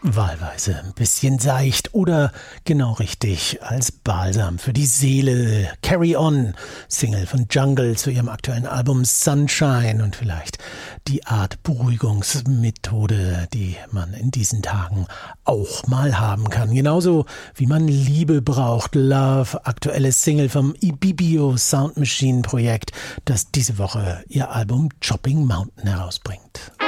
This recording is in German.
Wahlweise ein bisschen seicht oder genau richtig als Balsam für die Seele. Carry On, Single von Jungle zu ihrem aktuellen Album Sunshine und vielleicht die Art Beruhigungsmethode, die man in diesen Tagen auch mal haben kann. Genauso wie man Liebe braucht. Love, aktuelle Single vom Ibibio Sound Machine Projekt, das diese Woche ihr Album Chopping Mountain herausbringt.